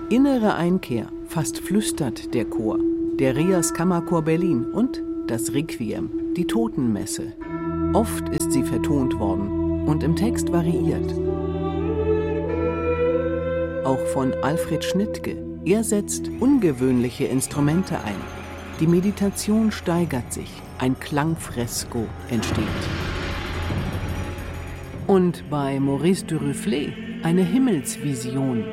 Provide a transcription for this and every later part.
Innere Einkehr, fast flüstert der Chor, der Rias Kammerchor Berlin und das Requiem, die Totenmesse. Oft ist sie vertont worden und im Text variiert. Auch von Alfred Schnittke. Er setzt ungewöhnliche Instrumente ein. Die Meditation steigert sich, ein Klangfresko entsteht. Und bei Maurice de Rufflet eine Himmelsvision.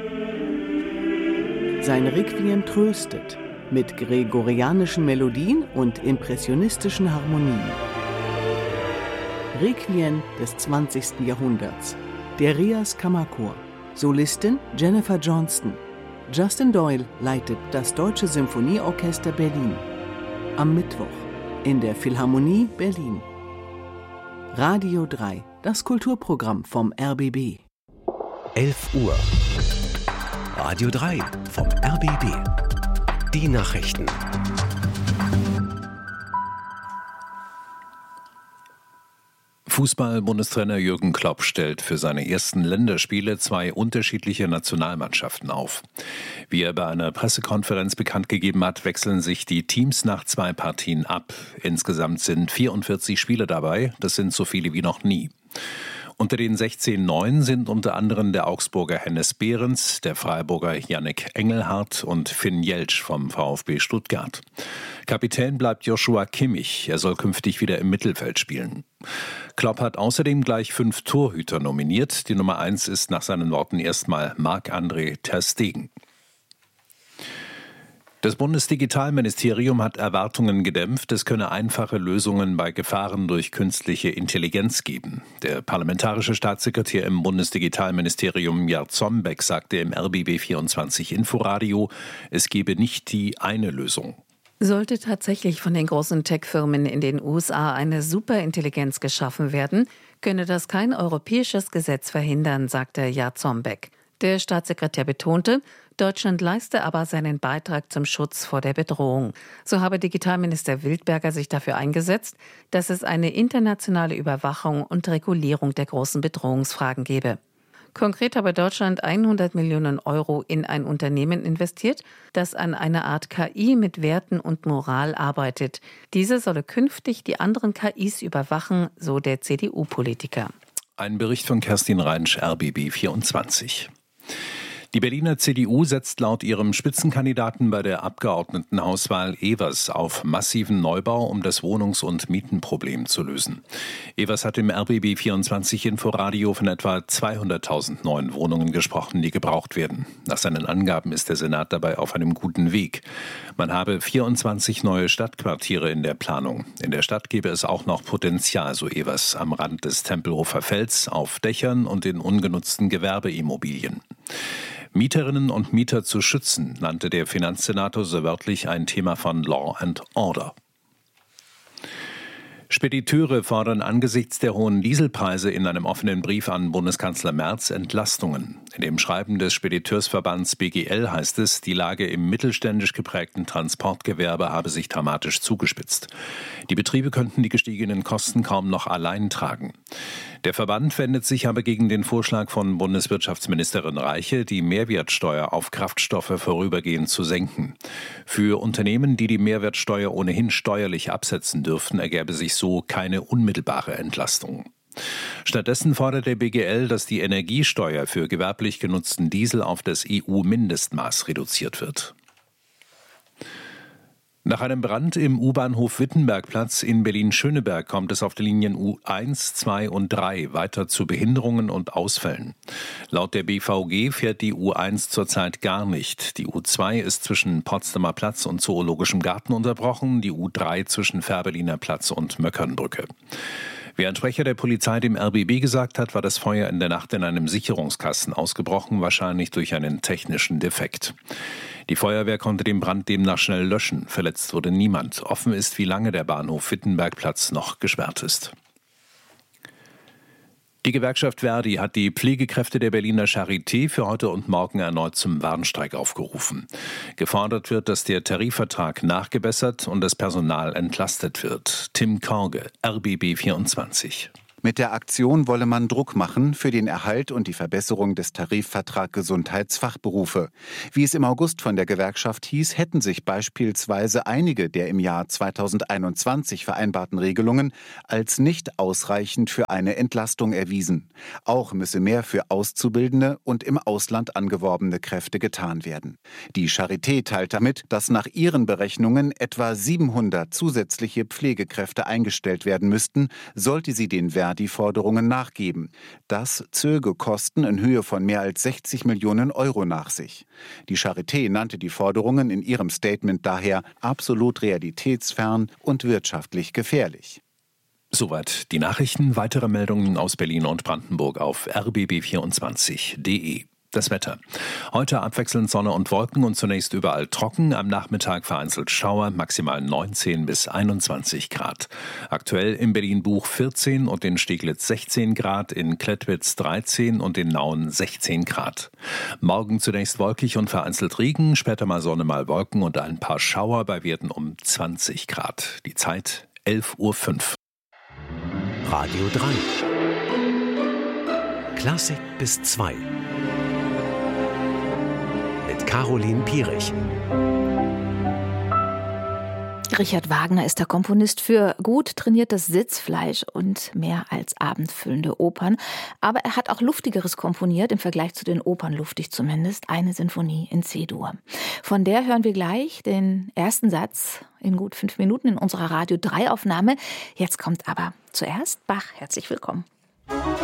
Sein Requiem tröstet mit gregorianischen Melodien und impressionistischen Harmonien. Requiem des 20. Jahrhunderts. Der Rias Kammerchor. Solistin Jennifer Johnston. Justin Doyle leitet das Deutsche Symphonieorchester Berlin. Am Mittwoch in der Philharmonie Berlin. Radio 3, das Kulturprogramm vom RBB. 11 Uhr. Radio 3 vom RBB. Die Nachrichten. Fußball-Bundestrainer Jürgen Klopp stellt für seine ersten Länderspiele 2 unterschiedliche Nationalmannschaften auf. Wie er bei einer Pressekonferenz bekannt gegeben hat, wechseln sich die Teams nach 2 Partien ab. Insgesamt sind 44 Spieler dabei, das sind so viele wie noch nie. Unter den 16 Neuen sind unter anderem der Augsburger Hennes Behrens, der Freiburger Yannick Engelhardt und Finn Jeltsch vom VfB Stuttgart. Kapitän bleibt Joshua Kimmich, er soll künftig wieder im Mittelfeld spielen. Klopp hat außerdem gleich 5 Torhüter nominiert. Die Nummer 1 ist nach seinen Worten erstmal Marc-André ter Stegen. Das Bundesdigitalministerium hat Erwartungen gedämpft, es könne einfache Lösungen bei Gefahren durch künstliche Intelligenz geben. Der parlamentarische Staatssekretär im Bundesdigitalministerium Gerd Zombeck sagte im RBB24 Inforadio, es gebe nicht die eine Lösung. Sollte tatsächlich von den großen Tech-Firmen in den USA eine Superintelligenz geschaffen werden, könne das kein europäisches Gesetz verhindern, sagte Gerd Zombeck. Der Staatssekretär betonte, Deutschland leiste aber seinen Beitrag zum Schutz vor der Bedrohung. So habe Digitalminister Wildberger sich dafür eingesetzt, dass es eine internationale Überwachung und Regulierung der großen Bedrohungsfragen gebe. Konkret habe Deutschland 100 Millionen Euro in ein Unternehmen investiert, das an einer Art KI mit Werten und Moral arbeitet. Diese solle künftig die anderen KIs überwachen, so der CDU-Politiker. Ein Bericht von Kerstin Reinsch, RBB 24. Die Berliner CDU setzt laut ihrem Spitzenkandidaten bei der Abgeordnetenhauswahl Evers auf massiven Neubau, um das Wohnungs- und Mietenproblem zu lösen. Evers hat im RBB24 Inforadio von etwa 200.000 neuen Wohnungen gesprochen, die gebraucht werden. Nach seinen Angaben ist der Senat dabei auf einem guten Weg. Man habe 24 neue Stadtquartiere in der Planung. In der Stadt gebe es auch noch Potenzial, so Evers, am Rand des Tempelhofer Felds, auf Dächern und in ungenutzten Gewerbeimmobilien. Mieterinnen und Mieter zu schützen, nannte der Finanzsenator so wörtlich ein Thema von Law and Order. Spediteure fordern angesichts der hohen Dieselpreise in einem offenen Brief an Bundeskanzler Merz Entlastungen. In dem Schreiben des Spediteursverbands BGL heißt es, die Lage im mittelständisch geprägten Transportgewerbe habe sich dramatisch zugespitzt. Die Betriebe könnten die gestiegenen Kosten kaum noch allein tragen. Der Verband wendet sich aber gegen den Vorschlag von Bundeswirtschaftsministerin Reiche, die Mehrwertsteuer auf Kraftstoffe vorübergehend zu senken. Für Unternehmen, die die Mehrwertsteuer ohnehin steuerlich absetzen dürften, ergäbe sich so keine unmittelbare Entlastung. Stattdessen fordert der BGL, dass die Energiesteuer für gewerblich genutzten Diesel auf das EU-Mindestmaß reduziert wird. Nach einem Brand im U-Bahnhof Wittenbergplatz in Berlin-Schöneberg kommt es auf den Linien U1, 2 und 3 weiter zu Behinderungen und Ausfällen. Laut der BVG fährt die U1 zurzeit gar nicht. Die U2 ist zwischen Potsdamer Platz und Zoologischem Garten unterbrochen, die U3 zwischen Fährberliner Platz und Möckernbrücke. Wie ein Sprecher der Polizei dem RBB gesagt hat, war das Feuer in der Nacht in einem Sicherungskasten ausgebrochen, wahrscheinlich durch einen technischen Defekt. Die Feuerwehr konnte den Brand demnach schnell löschen. Verletzt wurde niemand. Offen ist, wie lange der Bahnhof Wittenbergplatz noch gesperrt ist. Die Gewerkschaft Verdi hat die Pflegekräfte der Berliner Charité für heute und morgen erneut zum Warnstreik aufgerufen. Gefordert wird, dass der Tarifvertrag nachgebessert und das Personal entlastet wird. Tim Korge, RBB 24. Mit der Aktion wolle man Druck machen für den Erhalt und die Verbesserung des Tarifvertrags Gesundheitsfachberufe. Wie es im August von der Gewerkschaft hieß, hätten sich beispielsweise einige der im Jahr 2021 vereinbarten Regelungen als nicht ausreichend für eine Entlastung erwiesen. Auch müsse mehr für auszubildende und im Ausland angeworbene Kräfte getan werden. Die Charité teilt damit, dass nach ihren Berechnungen etwa 700 zusätzliche Pflegekräfte eingestellt werden müssten, sollte sie den die Forderungen nachgeben. Das zöge Kosten in Höhe von mehr als 60 Millionen Euro nach sich. Die Charité nannte die Forderungen in ihrem Statement daher absolut realitätsfern und wirtschaftlich gefährlich. Soweit die Nachrichten. Weitere Meldungen aus Berlin und Brandenburg auf rbb24.de. Das Wetter. Heute abwechselnd Sonne und Wolken und zunächst überall trocken. Am Nachmittag vereinzelt Schauer, maximal 19 bis 21 Grad. Aktuell in Berlin-Buch 14 und in Steglitz 16 Grad, in Klettwitz 13 und in Nauen 16 Grad. Morgen zunächst wolkig und vereinzelt Regen, später mal Sonne, mal Wolken und ein paar Schauer bei Werten um 20 Grad. Die Zeit 11:05 Uhr. Radio 3. Klassik bis 2. Mit Caroline Pierich. Richard Wagner ist der Komponist für gut trainiertes Sitzfleisch und mehr als abendfüllende Opern. Aber er hat auch Luftigeres komponiert, im Vergleich zu den Opern luftig zumindest, eine Sinfonie in C-Dur. Von der hören wir gleich den ersten Satz in gut 5 Minuten in unserer Radio 3 Aufnahme. Jetzt kommt aber zuerst Bach. Herzlich willkommen.